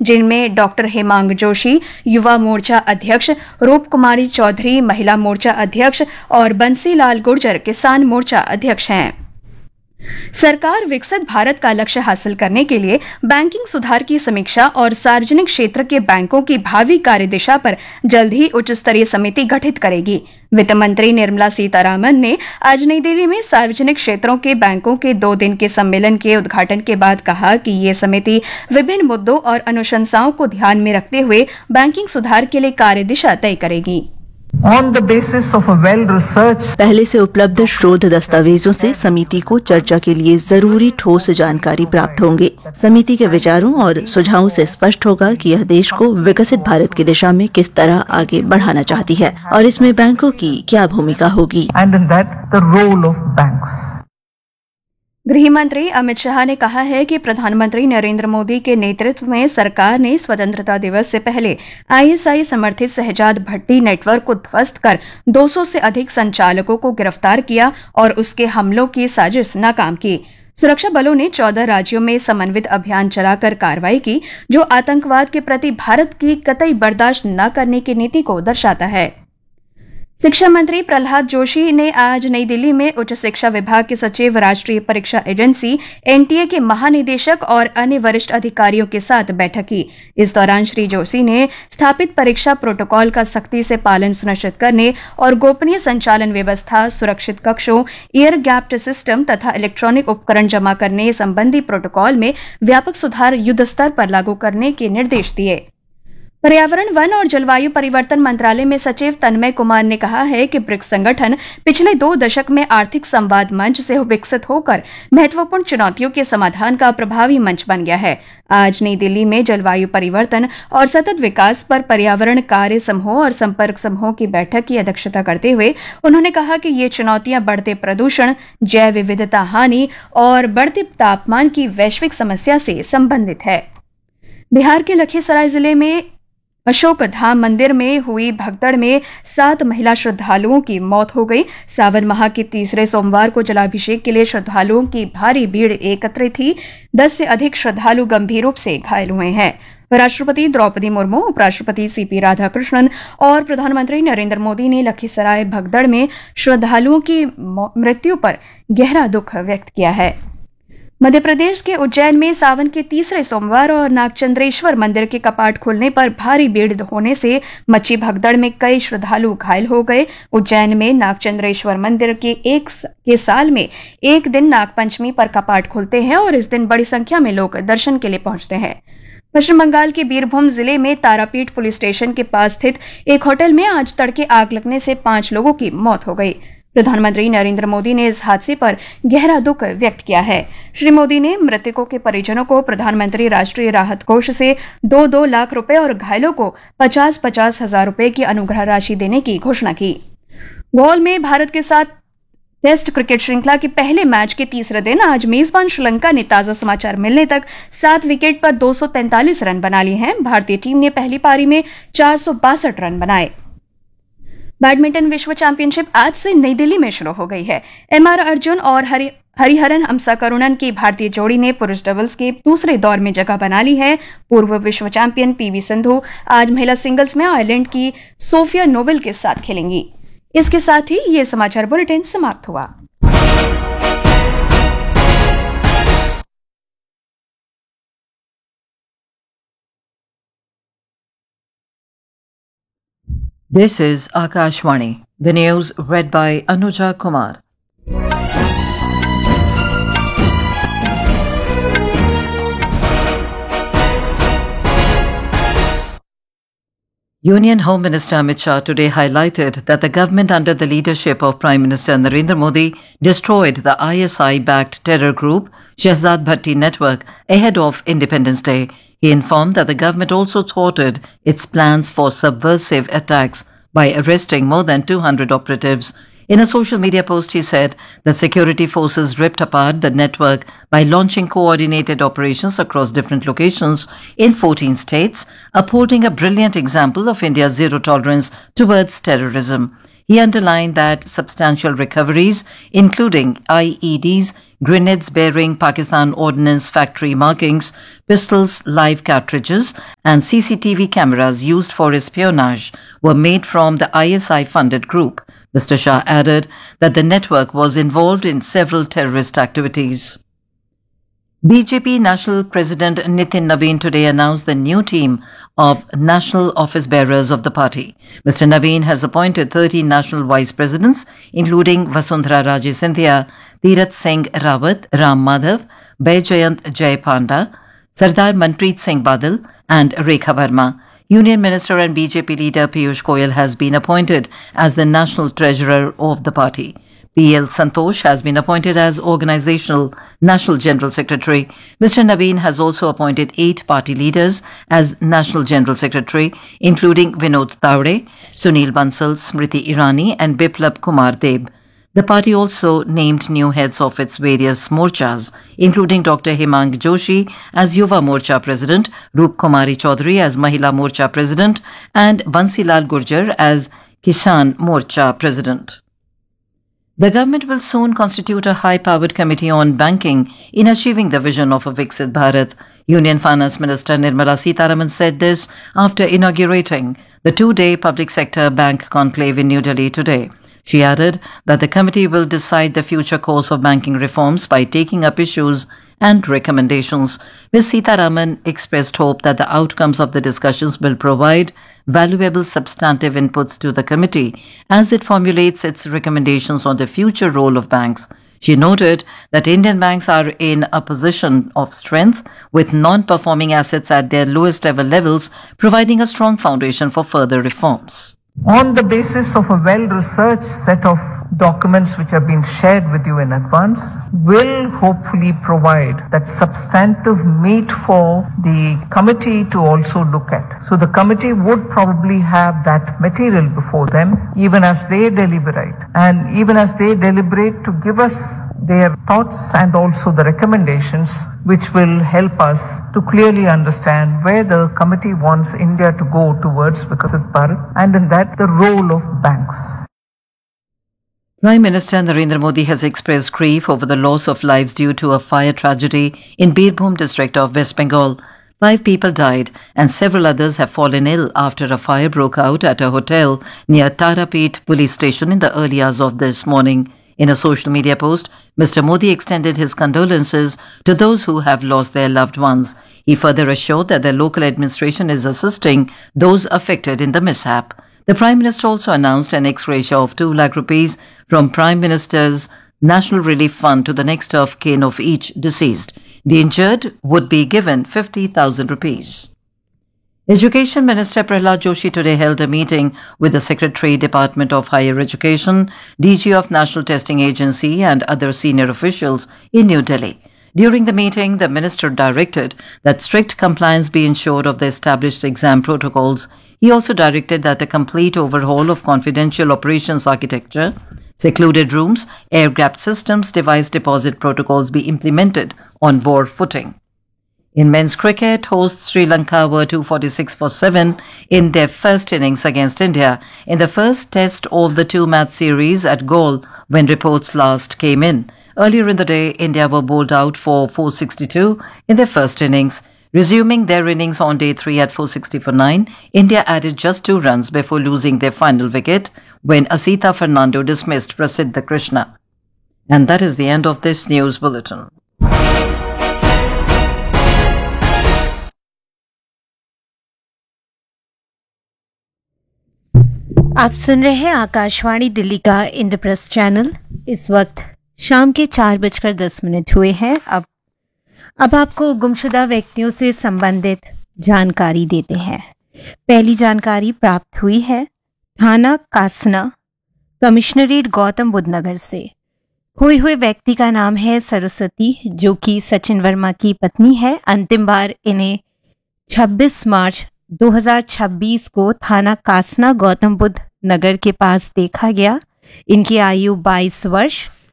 जिनमें डॉक्टर हेमांग जोशी, युवा मोर्चा अध्यक्ष, रूप कुमारी चौधरी, महिला मोर्चा अध्यक्ष और बंसीलाल गुर्जर, किसान मोर्चा अध्यक्ष हैं। सरकार विकसित भारत का लक्ष्य हासिल करने के लिए बैंकिंग सुधार की समीक्षा और सार्वजनिक क्षेत्र के बैंकों की भावी कार्यदिशा पर जल्द ही उच्च स्तरीय समिति गठित करेगी। वित्त मंत्री निर्मला सीतारामन ने आज नई दिल्ली में सार्वजनिक क्षेत्रों के बैंकों के 2 दिन के सम्मेलन के उद्घाटन के बाद कहा कि ये समिति विभिन्न मुद्दों और अनुशंसाओं को ध्यान में रखते हुए बैंकिंग सुधार के लिए कार्यदिशा तय करेगी। On the basis of a well-researched पहले से उपलब्ध शोध दस्तावेजों से समिति को चर्चा के लिए जरूरी ठोस जानकारी प्राप्त होंगी। समिति के विचारों और सुझावों से स्पष्ट होगा कि यह देश को विकसित भारत की दिशा में किस तरह आगे बढ़ाना चाहती है और इसमें बैंकों की क्या भूमिका होगी। and in that the role of banks. गृह मंत्री अमित शाह ने कहा है कि प्रधानमंत्री नरेंद्र मोदी के नेतृत्व में सरकार ने स्वतंत्रता दिवस से पहले आईएसआई समर्थित शहजाद भट्टी नेटवर्क को ध्वस्त कर 200 से अधिक संचालकों को गिरफ्तार किया और उसके हमलों की साजिश नाकाम की। सुरक्षा बलों ने 14 राज्यों में समन्वित अभियान चलाकर कार्रवाई की, जो आतंकवाद के प्रति भारत की कतई बर्दाश्त न करने की नीति को दर्शाता है। शिक्षा मंत्री प्रहलाद जोशी ने आज नई दिल्ली में उच्च शिक्षा विभाग के सचिव, राष्ट्रीय परीक्षा एजेंसी एनटीए के महानिदेशक और अन्य वरिष्ठ अधिकारियों के साथ बैठक की। इस दौरान श्री जोशी ने स्थापित परीक्षा प्रोटोकॉल का सख्ती से पालन सुनिश्चित करने और गोपनीय संचालन व्यवस्था, सुरक्षित कक्षों, एयर गैप्ड सिस्टम तथा इलेक्ट्रॉनिक उपकरण जमा करने संबंधी प्रोटोकॉल में व्यापक सुधार युद्ध स्तर पर लागू करने के निर्देश दिए। पर्यावरण, वन और जलवायु परिवर्तन मंत्रालय में सचिव तन्मय कुमार ने कहा है कि ब्रिक्स संगठन पिछले 2 दशक में आर्थिक संवाद मंच से विकसित होकर महत्वपूर्ण चुनौतियों के समाधान का प्रभावी मंच बन गया है। आज नई दिल्ली में जलवायु परिवर्तन और सतत विकास पर पर्यावरण कार्य समूह और संपर्क समूह की बैठक की अध्यक्षता करते हुए उन्होंने कहा कि ये चुनौतियां बढ़ते प्रदूषण, जैव विविधता हानि और बढ़ते तापमान की वैश्विक समस्या से संबंधित है। बिहार के लखीसराय जिले में अशोक धाम मंदिर में हुई भगदड़ में 7 महिला श्रद्धालुओं की मौत हो गई। सावन माह के तीसरे सोमवार को जलाभिषेक के लिए श्रद्धालुओं की भारी भीड़ एकत्रित थी। 10 से अधिक श्रद्धालु गंभीर रूप से घायल हुए हैं। राष्ट्रपति द्रौपदी मुर्मू, उपराष्ट्रपति सीपी राधाकृष्णन और प्रधानमंत्री नरेंद्र मोदी ने लखीसराय भगदड़ में श्रद्धालुओं की मृत्यु पर गहरा दुख व्यक्त किया है। मध्य प्रदेश के उज्जैन में सावन के तीसरे सोमवार और नागचंद्रेश्वर मंदिर के कपाट खुलने पर भारी भीड़ होने से मची भगदड़ में कई श्रद्धालु घायल हो गए। उज्जैन में नागचंद्रेश्वर मंदिर के साल में एक दिन नागपंचमी पर कपाट खुलते हैं और इस दिन बड़ी संख्या में लोग दर्शन के लिए पहुंचते हैं। पश्चिम बंगाल के बीरभूम जिले में तारापीठ पुलिस स्टेशन के पास स्थित एक होटल में आज तड़के आग लगने से 5 लोगों की मौत हो गई। प्रधानमंत्री नरेंद्र मोदी ने इस हादसे पर गहरा दुख व्यक्त किया है। श्री मोदी ने मृतकों के परिजनों को प्रधानमंत्री राष्ट्रीय राहत कोष से 2-2 लाख रुपए और घायलों को 50-50 हजार रुपए की अनुग्रह राशि देने की घोषणा की। गोल में भारत के साथ टेस्ट क्रिकेट श्रृंखला के पहले मैच के तीसरे दिन आज मेजबान श्रीलंका ने ताजा समाचार मिलने तक 7 विकेट पर 243 रन बना लिए हैं। भारतीय टीम ने पहली पारी में 462 रन बनाए। बैडमिंटन विश्व चैंपियनशिप आज से नई दिल्ली में शुरू हो गई है। एमआर अर्जुन और हरिहरन हंसाकरुणन की भारतीय जोड़ी ने पुरुष डबल्स के दूसरे दौर में जगह बना ली है। पूर्व विश्व चैंपियन पीवी सिंधु आज महिला सिंगल्स में आयरलैंड की सोफिया नोबेल के साथ खेलेंगी। इसके साथ ही ये समाचार बुलेटिन समाप्त हुआ। This is Akashvani. The news read by Anuja Kumar. Union Home Minister Amit Shah today highlighted that the government under the leadership of Prime Minister Narendra Modi destroyed the ISI-backed terror group Shehzad Bhatti network ahead of Independence Day. He informed that the government also thwarted its plans for subversive attacks by arresting more than 200 operatives. In a social media post, he said that security forces ripped apart the network by launching coordinated operations across different locations in 14 states, upholding a brilliant example of India's zero tolerance towards terrorism. He underlined that substantial recoveries, including IEDs, grenades bearing Pakistan Ordnance Factory markings, pistols, live cartridges, and CCTV cameras used for espionage, were made from the ISI-funded group. Mr. Shah added that the network was involved in several terrorist activities. BJP National President Nitin Nabin today announced the new team of national office bearers of the party. Mr. Nabin has appointed 13 national vice presidents, including Vasundhara Raje Scindia, Tirath Singh Rawat, Ram Madhav, Baijayant Jai Panda, Sardar Manpreet Singh Badal, and Rekha Verma. Union Minister and BJP leader Piyush Goyal has been appointed as the national treasurer of the party. P.L. Santosh has been appointed as Organizational National General Secretary. Mr. Nabin has also appointed 8 party leaders as National General Secretary, including Vinod Tawde, Sunil Bansal, Smriti Irani, and Biplab Kumar Deb. The party also named new heads of its various morchas, including Dr. Himang Joshi as Yuva Morcha President, Roop Kumari Chaudhary as Mahila Morcha President, and Bansilal Gurjar as Kisan Morcha President. The government will soon constitute a high-powered committee on banking in achieving the vision of a Viksit Bharat. Union Finance Minister Nirmala Sitharaman said this after inaugurating the 2-day public sector bank conclave in New Delhi today. She added that the committee will decide the future course of banking reforms by taking up issues and recommendations. Ms. Sitharaman expressed hope that the outcomes of the discussions will provide valuable substantive inputs to the committee as it formulates its recommendations on the future role of banks. She noted that Indian banks are in a position of strength with non-performing assets at their lowest ever levels, providing a strong foundation for further reforms. On the basis of a well-researched set of documents which have been shared with you in advance, will hopefully provide that substantive meat for the committee to also look at. So the committee would probably have that material before them even as they deliberate. And even as they deliberate, to give us their thoughts and also the recommendations which will help us to clearly understand where the committee wants India to go towards Viksit Bharat, and in that the role of banks. Prime Minister Narendra Modi has expressed grief over the loss of lives due to a fire tragedy in Birbhum district of West Bengal. 5 people died and several others have fallen ill after a fire broke out at a hotel near Tarapet police station in the early hours of this morning. In a social media post, Mr. Modi extended his condolences to those who have lost their loved ones. He further assured that the local administration is assisting those affected in the mishap. The Prime Minister also announced an ex-gratia of 2 lakh rupees from Prime Minister's National Relief Fund to the next of kin of each deceased. The injured would be given 50,000 rupees. Education Minister Prahlad Joshi today held a meeting with the Secretary, Department of Higher Education, DG of National Testing Agency and other senior officials in New Delhi. During the meeting, the minister directed that strict compliance be ensured of the established exam protocols. He also directed that a complete overhaul of confidential operations architecture, secluded rooms, air-gapped systems, device deposit protocols be implemented on war footing. In men's cricket, hosts Sri Lanka were 246 for 7 in their first innings against India in the first test of the 2-match series at Galle when reports last came in. Earlier in the day, India were bowled out for 462 in their first innings. Resuming their innings on day 3 at 460 for 9, India added just 2 runs before losing their final wicket when Asita Fernando dismissed Prasidha Krishna. And that is the end of this news bulletin. आप सुन रहे हैं आकाशवाणी दिल्ली का Indraprastha channel. इस वक्त शाम के 4:10 हुए हैं। अब आपको गुमशुदा व्यक्तियों से संबंधित जानकारी देते हैं। पहली जानकारी प्राप्त हुई है थाना कासना, कमिश्नरेट गौतम बुद्ध नगर से। खोए हुए व्यक्ति का नाम है सरस्वती, जो कि सचिन वर्मा की पत्नी है। अंतिम बार इन्हें 26 मार्च 2026 को थाना कासना गौतम बुद्ध नगर के पास देखा गया। इनकी आयु 22 वर्ष